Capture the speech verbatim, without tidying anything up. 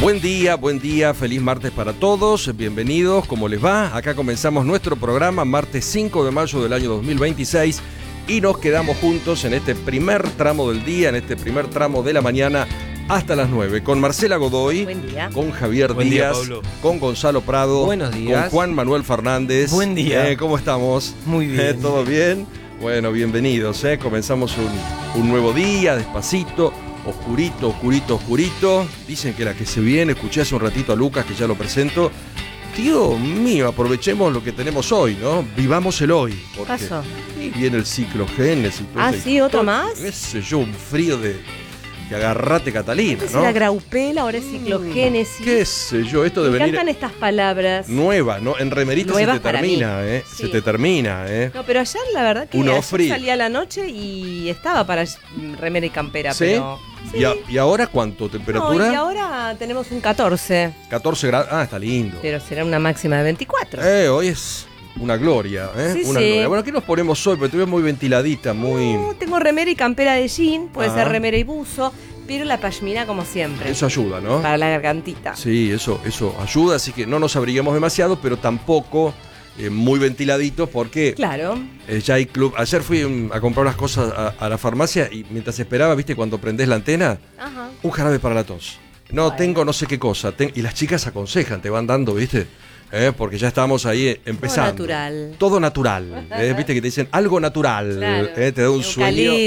Buen día, buen día, feliz martes para todos, bienvenidos, ¿cómo les va? Acá comenzamos nuestro programa, martes cinco de mayo del año dos mil veintiséis, y nos quedamos juntos en este primer tramo del día, en este primer tramo de la mañana, hasta las nueve, con Marcela Godoy, buen día. Con Javier Buen Díaz, día, Pablo. con Gonzalo Prado, buenos días, con Juan Manuel Fernández. Buen día. Eh, ¿Cómo estamos? Muy bien. Eh, ¿Todo bien? Bueno, bienvenidos, eh. Comenzamos un, un nuevo día, despacito, oscurito, oscurito, oscurito. Dicen que la que se viene, escuché hace un ratito a Lucas, que ya lo presento. Dios mío, aprovechemos lo que tenemos hoy, ¿no? Vivamos el hoy. ¿Qué pasó? Y viene el ciclogénesis. Ah, ¿sí? ¿Otro más? ¿Qué sé yo? Un frío de... que agarrate Catalina, Antes ¿no? era graupela, ahora es ciclogénesis. ¿Qué sé yo? Esto de Me venir... encantan estas palabras. Nueva, ¿no? En remerita Nuevas se te para termina, mí. ¿eh? Sí. Se te termina, ¿eh? No, pero ayer la verdad que Uno ayer frío. salí a la noche y estaba para remera y campera, ¿Sí? pero... Sí. ¿Y, a- y ahora cuánto? ¿Temperatura? No, y ahora tenemos un catorce, catorce grados. Ah, está lindo. pero será una máxima de veinticuatro. Eh, hoy es una gloria, ¿eh? Sí, una sí. gloria. Bueno, aquí nos ponemos hoy, pero te veo muy ventiladita, muy... No, tengo remera y campera de jean, puede Ah. ser remera y buzo, pero la pashmina como siempre, Eso ayuda, ¿no? para la gargantita. Sí, eso, eso ayuda, así que no nos abriguemos demasiado, pero tampoco eh, muy ventiladitos porque Claro. eh, ya hay club. Ayer fui um, a comprar unas cosas a, a la farmacia y mientras esperaba, ¿viste? Cuando prendés la antena, Ajá. un jarabe para la tos. No, Bueno. tengo no sé qué cosa. ten- y las chicas aconsejan, te van dando, ¿viste? Eh, porque ya estamos ahí eh, empezando. natural. Todo natural. eh, ¿Viste que te dicen algo natural? Claro. eh, te da un sueño. Eucalipto.